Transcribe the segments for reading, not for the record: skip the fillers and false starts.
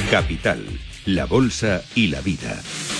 Capital, la bolsa y la vida.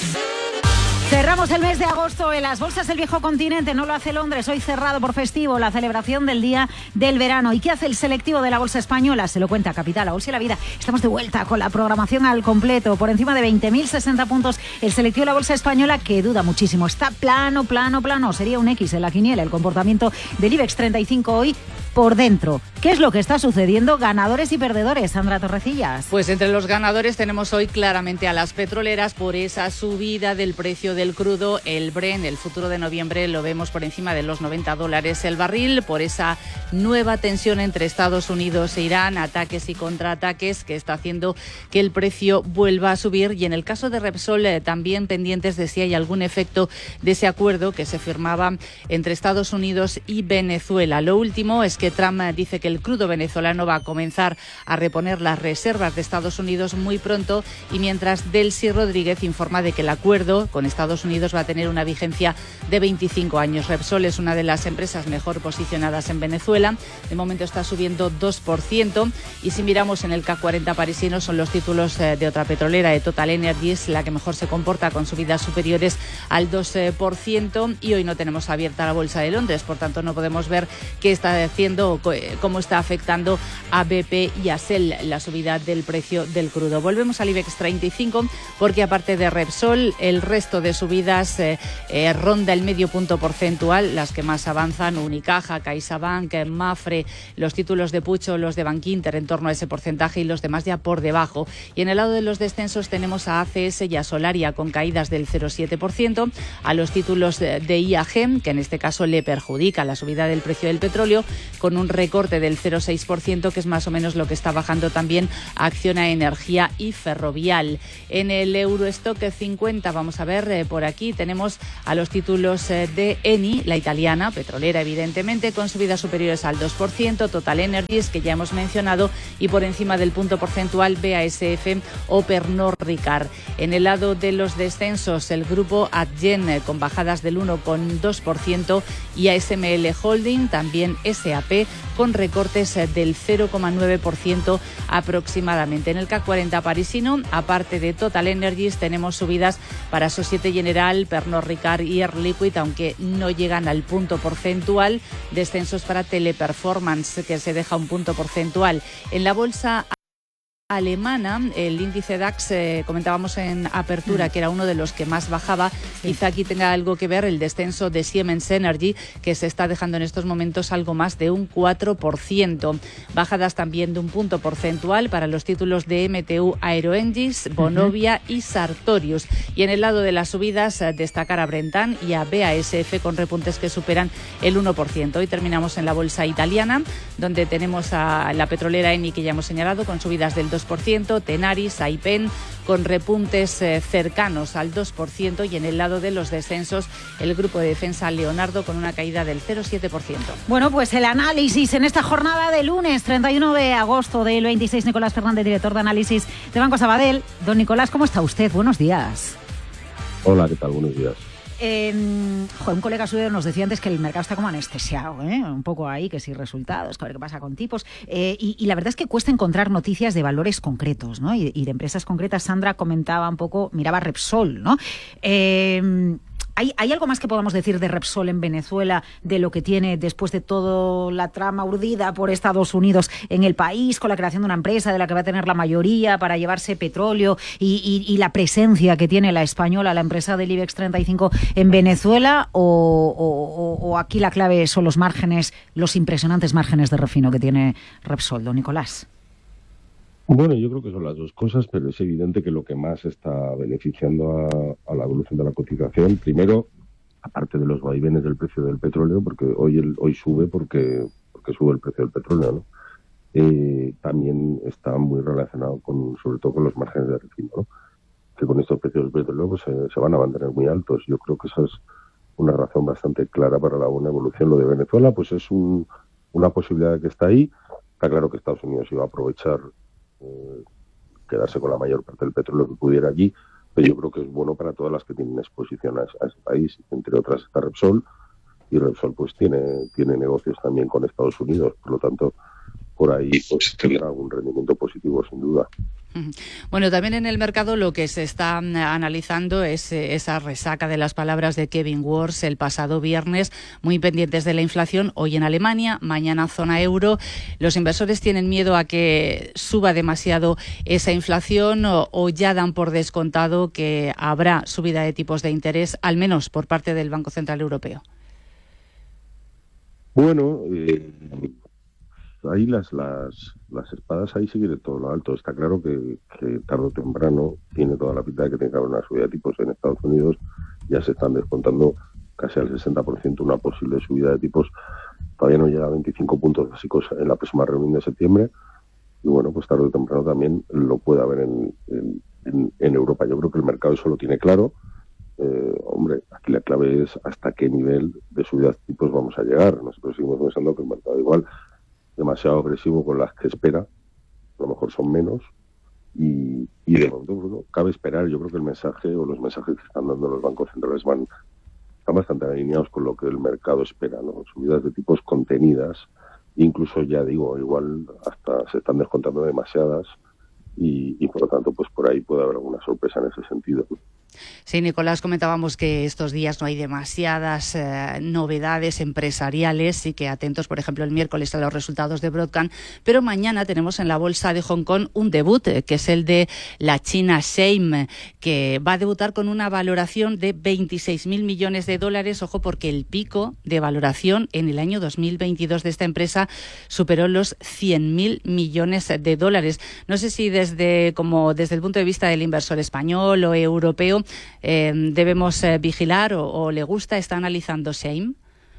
Cerramos el mes de agosto en las bolsas del viejo continente, no lo hace Londres, hoy cerrado por festivo, la celebración del Día del Verano. ¿Y qué hace el selectivo de la bolsa española? Se lo cuenta Capital, la bolsa y la vida. Estamos de vuelta con la programación al completo, por encima de 20.060 puntos el selectivo de la bolsa española, que duda muchísimo, está plano, sería un X en la quiniela el comportamiento del IBEX 35 hoy. Por dentro, ¿qué es lo que está sucediendo? Ganadores y perdedores, Sandra Torrecillas. Pues entre los ganadores tenemos hoy claramente a las petroleras por esa subida del precio del crudo. El Brent, el futuro de noviembre, lo vemos por encima de los $90 el barril, por esa nueva tensión entre Estados Unidos e Irán, ataques y contraataques que está haciendo que el precio vuelva a subir. Y en el caso de Repsol, también pendientes de si hay algún efecto de ese acuerdo que se firmaba entre Estados Unidos y Venezuela. Lo último es que Trump dice que el crudo venezolano va a comenzar a reponer las reservas de Estados Unidos muy pronto, y mientras Delcy Rodríguez informa de que el acuerdo con Estados Unidos va a tener una vigencia de 25 años. Repsol es una de las empresas mejor posicionadas en Venezuela, de momento está subiendo 2%, y si miramos en el CAC 40 parisino son los títulos de otra petrolera, de Total Energies, la que mejor se comporta con subidas superiores al 2%, y hoy no tenemos abierta la bolsa de Londres, por tanto no podemos ver qué está haciendo, cómo está afectando a BP y a Shell la subida del precio del crudo. Volvemos al IBEX 35 porque aparte de Repsol, el resto de subidas ronda el medio punto porcentual, las que más avanzan: Unicaja, CaixaBank, Mapfre, los títulos de Puig, los de Bankinter en torno a ese porcentaje, y los demás ya por debajo. Y en el lado de los descensos tenemos a ACS y a Solaria con caídas del 0,7%, a los títulos de IAG, que en este caso le perjudica la subida del precio del petróleo, con un recorte del 0,6%, que es más o menos lo que está bajando también Acciona Energía y Ferrovial. En el Eurostock 50, vamos a ver, por aquí tenemos a los títulos de Eni, la italiana, petrolera evidentemente, con subidas superiores al 2%, Total Energies, que ya hemos mencionado, y por encima del punto porcentual BASF o Pernod Ricard. En el lado de los descensos, el grupo Adyen con bajadas del 1,2%, y ASML Holding, también SAP, con recortes del 0,9% aproximadamente. En el CAC 40 parisino, aparte de Total Energies, tenemos subidas para Société Générale, Pernod Ricard y Air Liquide, aunque no llegan al punto porcentual. Descensos para Teleperformance, que se deja un punto porcentual. En la bolsa alemana, el índice DAX, comentábamos en apertura que era uno de los que más bajaba. Quizá aquí tenga algo que ver el descenso de Siemens Energy, que se está dejando en estos momentos algo más de un 4%. Bajadas también de un punto porcentual para los títulos de MTU Aero Engines, Vonovia y Sartorius. Y en el lado de las subidas, destacar a Brenntag y a BASF con repuntes que superan el 1%. Hoy terminamos en la bolsa italiana, donde tenemos a la petrolera Eni, que ya hemos señalado, con subidas del 2%, Tenaris, Saipem con repuntes cercanos al 2%, y en el lado de los descensos el grupo de defensa Leonardo con una caída del 0,7%. Bueno, pues el análisis en esta jornada de lunes 31 de agosto del 26. Nicolás Fernández, director de análisis de Banco Sabadell. Don Nicolás, ¿cómo está usted? Buenos días. Hola, ¿qué tal? Buenos días. Un colega suyo nos decía antes que el mercado está como anestesiado, un poco ahí, que si resultados, que a ver qué pasa con tipos, y la verdad es que cuesta encontrar noticias de valores concretos, ¿no? Y de empresas concretas. Sandra comentaba un poco, miraba Repsol, ¿no? ¿Hay algo más que podamos decir de Repsol en Venezuela, de lo que tiene después de toda la trama urdida por Estados Unidos en el país, con la creación de una empresa de la que va a tener la mayoría para llevarse petróleo, y la presencia que tiene la española, la empresa del IBEX 35 en Venezuela, o aquí la clave son los márgenes, los impresionantes márgenes de refino que tiene Repsol, don Nicolás? Bueno, yo creo que son las dos cosas, pero es evidente que lo que más está beneficiando a la evolución de la cotización, primero, aparte de los vaivenes del precio del petróleo, porque hoy sube porque sube el precio del petróleo, ¿no? También está muy relacionado sobre todo con los márgenes de refino, ¿no? Que con estos precios del petróleo pues, se van a mantener muy altos. Yo creo que esa es una razón bastante clara para la buena evolución. Lo de Venezuela pues es una posibilidad que está ahí. Está claro que Estados Unidos iba a aprovechar quedarse con la mayor parte del petróleo que pudiera allí, pero yo creo que es bueno para todas las que tienen exposición a ese país, entre otras está Repsol, y Repsol pues tiene negocios también con Estados Unidos, por lo tanto por ahí pues tendrá algún rendimiento positivo sin duda. Bueno, también en el mercado lo que se está analizando es esa resaca de las palabras de Kevin Warsh el pasado viernes, muy pendientes de la inflación, hoy en Alemania, mañana zona euro. ¿Los inversores tienen miedo a que suba demasiado esa inflación o ya dan por descontado que habrá subida de tipos de interés, al menos por parte del Banco Central Europeo? Bueno, ahí las espadas ahí siguen de todo lo alto. Está claro que tarde o temprano tiene toda la pinta de que tenga que haber una subida de tipos en Estados Unidos. Ya se están descontando casi al 60% una posible subida de tipos. Todavía no llega a 25 puntos básicos en la próxima reunión de septiembre. Y bueno, pues tarde o temprano también lo puede haber en Europa. Yo creo que el mercado eso lo tiene claro. Hombre, aquí la clave es hasta qué nivel de subidas de tipos vamos a llegar. Nosotros seguimos pensando que el mercado igual demasiado agresivo con las que espera, a lo mejor son menos, y de momento bueno, cabe esperar. Yo creo que el mensaje o los mensajes que están dando los bancos centrales están bastante alineados con lo que el mercado espera, ¿no? Subidas de tipos contenidas, incluso ya digo, igual hasta se están descontando demasiadas y por lo tanto pues por ahí puede haber alguna sorpresa en ese sentido, ¿no? Sí, Nicolás, comentábamos que estos días no hay demasiadas novedades empresariales y que atentos, por ejemplo, el miércoles a los resultados de Broadcom, pero mañana tenemos en la bolsa de Hong Kong un debut, que es el de la China Shein, que va a debutar con una valoración de 26.000 millones de dólares. Ojo, porque el pico de valoración en el año 2022 de esta empresa superó los 100.000 millones de dólares. No sé si desde el punto de vista del inversor español o europeo debemos vigilar o le gusta, está analizando Shein.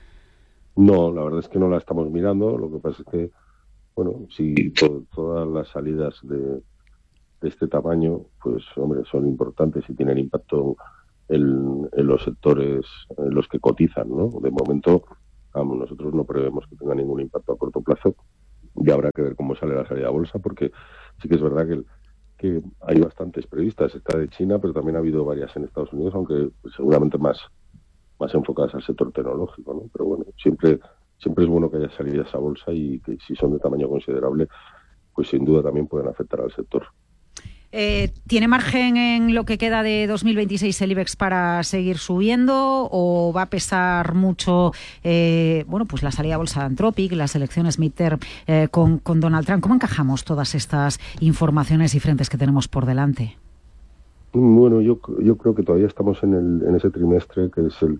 No, la verdad es que no la estamos mirando. Lo que pasa es que, bueno, si todas las salidas de este tamaño, pues, hombre, son importantes y tienen impacto en los sectores en los que cotizan, ¿no? De momento, nosotros no prevemos que tenga ningún impacto a corto plazo. Ya habrá que ver cómo sale la salida a bolsa, porque sí que es verdad que hay bastantes previstas. Esta de China, pero también ha habido varias en Estados Unidos, aunque pues, seguramente más enfocadas al sector tecnológico, ¿no? Pero bueno, siempre es bueno que haya salidas a bolsa y que si son de tamaño considerable, pues sin duda también pueden afectar al sector. ¿Tiene margen en lo que queda de 2026 el IBEX para seguir subiendo o va a pesar mucho pues la salida a bolsa de Anthropic, las elecciones midterm con Donald Trump? ¿Cómo encajamos todas estas informaciones y frentes que tenemos por delante? Bueno, yo creo que todavía estamos en ese trimestre que es el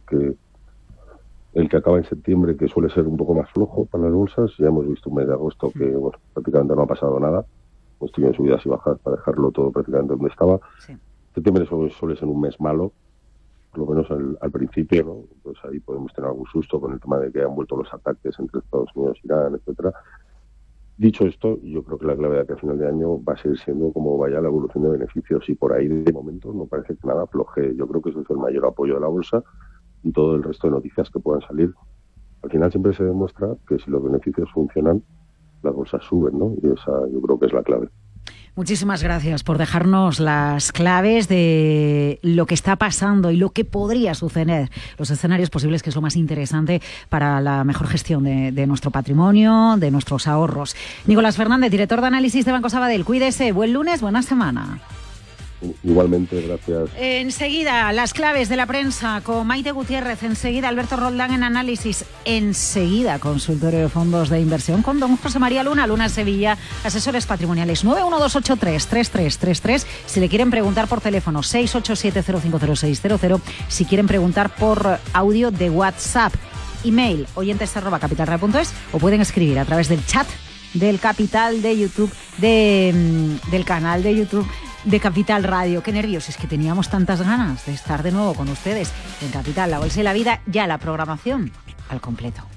que acaba en septiembre, que suele ser un poco más flojo para las bolsas. Ya hemos visto un mes de agosto que bueno, prácticamente no ha pasado nada. Hemos tenido subidas y bajas para dejarlo todo prácticamente donde estaba. Sí. Septiembre suele ser un mes malo, por lo menos al principio, ¿no? Pues ahí podemos tener algún susto con el tema de que hayan vuelto los ataques entre Estados Unidos, Irán, etcétera. Dicho esto, yo creo que la clave de aquí a final de año va a seguir siendo cómo vaya la evolución de beneficios, y por ahí de momento no parece que nada afloje. Yo creo que ese es el mayor apoyo de la bolsa, y todo el resto de noticias que puedan salir. Al final siempre se demuestra que si los beneficios funcionan, las bolsas suben, ¿no? Y esa yo creo que es la clave. Muchísimas gracias por dejarnos las claves de lo que está pasando y lo que podría suceder, los escenarios posibles, que es lo más interesante para la mejor gestión de nuestro patrimonio, de nuestros ahorros. Nicolás Fernández, director de análisis de Banco Sabadell. Cuídese, buen lunes, buena semana. Igualmente, gracias. Enseguida, las claves de la prensa con Maite Gutiérrez. Enseguida, Alberto Roldán en análisis. Enseguida, consultorio de fondos de inversión con don José María Luna Sevilla, asesores patrimoniales. 912833333. Si le quieren preguntar por teléfono, 687050600. Si quieren preguntar por audio de WhatsApp. Email, oyentes@capitalradio.es, o pueden escribir a través del chat del Capital de YouTube, del canal de YouTube de Capital Radio. Qué nervios, es que teníamos tantas ganas de estar de nuevo con ustedes en Capital, la Bolsa y la Vida, ya la programación al completo.